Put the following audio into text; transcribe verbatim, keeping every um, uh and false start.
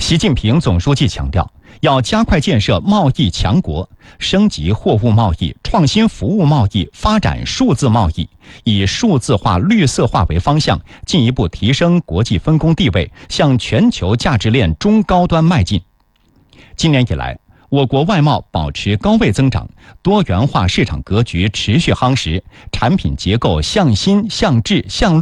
习近平总书记强调，要加快建设贸易强国，升级货物贸易、创新服务贸易，发展数字贸易，以数字化、绿色化为方向，进一步提升国际分工地位，向全球价值链中高端迈进。今年以来，我国外贸保持高位增长，多元化市场格局持续夯实，产品结构向新、向质、向